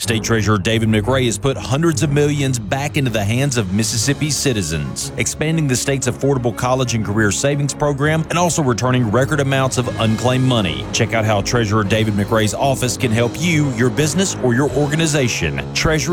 State Treasurer David McRae has put hundreds of millions back into the hands of Mississippi citizens, expanding the state's affordable college and career savings program and also returning record amounts of unclaimed money. Check out how Treasurer David McRae's office can help you, your business, or your organization.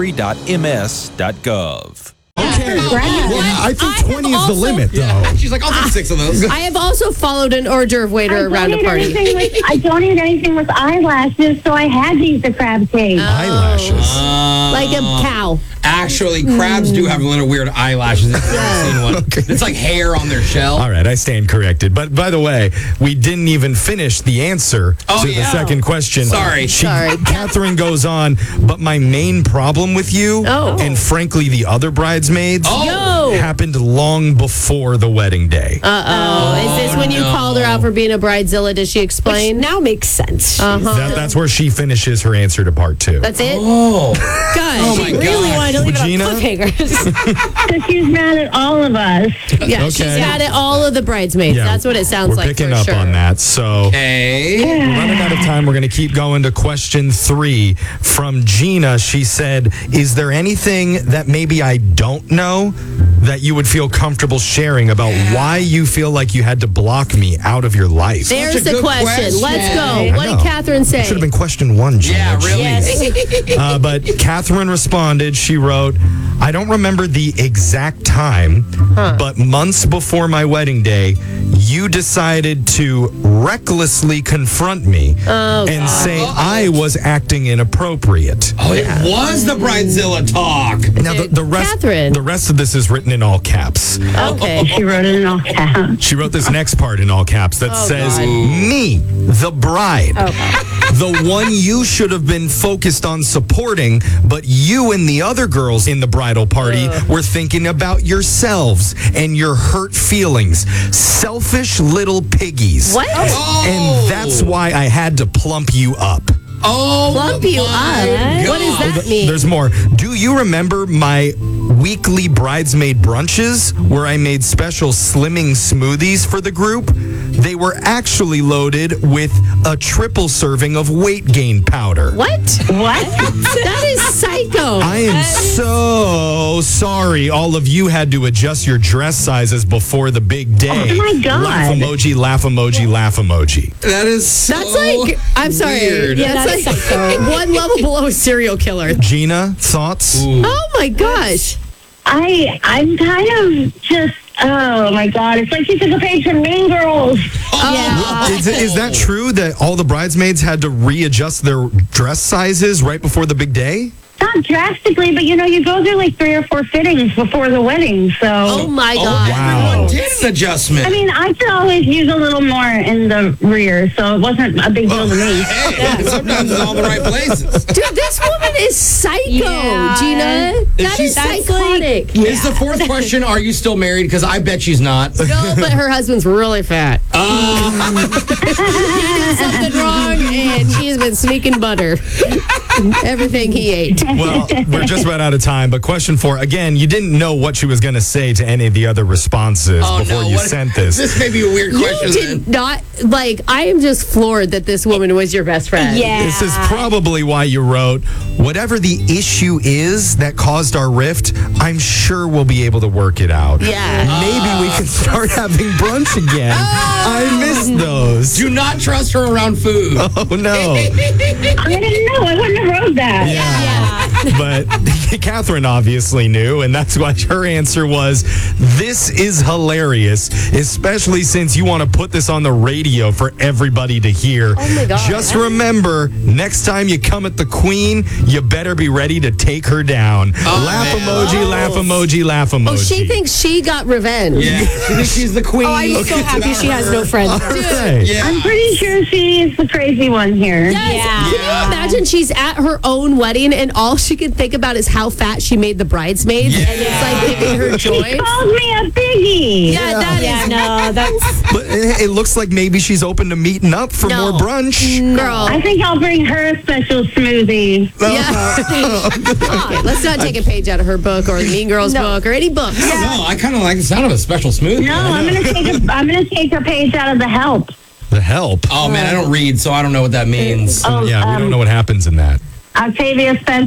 Treasury.ms.gov. Okay. Well, I think 20 is the limit, though. Yeah. She's like, I'll take 6 of those. I have also followed an hors d'oeuvre waiter around a party. I don't eat anything with eyelashes, so I had to eat the crab cake. Eyelashes. Like a cow. Actually, crabs do have little weird eyelashes. If you've ever seen one. Okay. It's like hair on their shell. All right, I stand corrected. But by the way, we didn't even finish the answer to the second question. Sorry. Catherine goes on, but my main problem with you, and frankly the other bridesmaids, happened long before the wedding day. Is this when you called her out for being a bridezilla? Does she explain? Which now makes sense. That's where she finishes her answer to part 2. That's it? Oh. God. Oh, my Really God. wanted to leave it Regina? on cliffhangers. So she's mad at all of us. Yeah, Okay. she's got it. All of the bridesmaids. Yeah, That's what it sounds we're like. picking for up sure. on that. So Okay. we're running out of time. We're going to keep going to question 3 from Gina. She said, is there anything that maybe I don't know that you would feel comfortable sharing about why you feel like you had to block me out of your life? There's Such a the good question. Let's go. question. What did Catherine say? Should have been question 1, Gina. Yeah, really. Jeez. But Catherine responded. She wrote, I don't remember the exact time, but months before my wedding day, you decided to recklessly confront me and say I was acting inappropriate. Oh, it was the bridezilla talk. Now, Catherine. the rest of this is written in all caps. Okay. She wrote it in all caps. She wrote this next part in all caps that says, God. me, the bride. The one you should have been focused on supporting, but you and the other girls in the bridal party were thinking about yourselves and your hurt feelings. Selfish little piggies. What? And that's why I had to plump you up. Oh, Plump you my up. What does that mean? There's more. Do you remember my weekly bridesmaid brunches where I made special slimming smoothies for the group? They were actually loaded with a triple serving of weight gain powder. What? What? That is psycho. I am so sorry all of you had to adjust your dress sizes before the big day. Oh, my God. Laugh emoji, laugh emoji, laugh emoji. That is so That's like, I'm sorry. weird. Yeah, That's that's like psycho. one level below a serial killer. Gina, thoughts? Oh my gosh. I'm kind of just, oh my God. It's like she took a page from Mean Girls. Is that true that all the bridesmaids had to readjust their dress sizes right before the big day? Not drastically, but you go through like 3 or 4 fittings before the wedding, so. Oh my God. Wow. Everyone did an adjustment. I mean, I could always use a little more in the rear, so it wasn't a big deal to me. Hey, sometimes it's all the right places. Dude, this woman is psycho, Yeah. Gina. That she- is That's psychotic. Is the 4th question, are you still married? Because I bet she's not. No, but her husband's really fat. He did something wrong, and she has been sneaking butter. Everything he ate. Well, we're just about out of time, but question 4, again, you didn't know what she was going to say to any of the other responses before you sent this. This may be a weird You question. did then. not, I am just floored that this woman was your best friend. Yeah. This is probably why you wrote, whatever the issue is that caused our rift, I'm sure we'll be able to work it out. Yeah. Maybe we can start having brunch again. I miss those. Do not trust her around food. Oh, no. I didn't know. I wouldn't have wrote that. But Catherine obviously knew, and that's why her answer was, this is hilarious, especially since you want to put this on the radio for everybody to hear. Oh, my God. Just remember, next time you come at the queen, you better be ready to take her down. Laugh man. emoji, laugh emoji, laugh emoji. Oh, she thinks she got revenge. Yeah, she thinks she's the queen. Oh, I'm so happy she has no friends. All right. Yeah. I'm pretty sure she is the crazy one here. Yes. Yeah. Can you imagine she's at her own wedding and all she can think about is how fat she made the bridesmaids, and it's like giving her She joy? called me a piggy. Yeah, that Yeah, is no, that's But it looks like maybe she's open to meeting up for No. more brunch. girl. I think I'll bring her a special smoothie. Yeah. Okay, let's not take a page out of her book or the Mean Girls book or any books. No, I kind of like the sound of a special smoothie. No, I'm gonna take a page out of The Help. The Help. Oh, man, I don't read, so I don't know what that means. Yeah, we don't know what happens in that. Octavia Spencer.